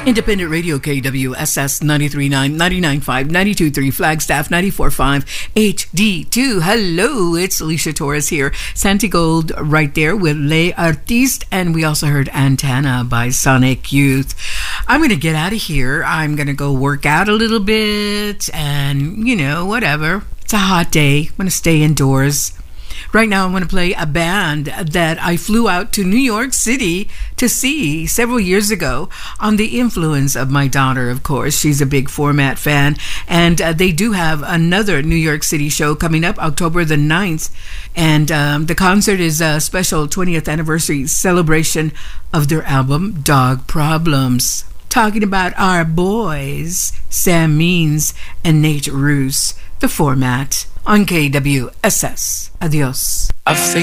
Independent Radio KWSS 93.9, 99.5, 92.3, Flagstaff 94.5, HD2. Hello, it's Alicia Torres here. Santi Gold right there with Les Artistes. And we also heard Antenna by Sonic Youth. I'm going to get out of here. I'm going to go work out a little bit and, whatever. It's a hot day. I'm going to stay indoors. Right now, I'm going to play a band that I flew out to New York City to see several years ago on the influence of my daughter, of course. She's a big Format fan. And they do have another New York City show coming up October the 9th. And the concert is a special 20th anniversary celebration of their album, Dog Problems. Talking about our boys, Sam Means and Nate Roos, the Format on KWSS. Adios.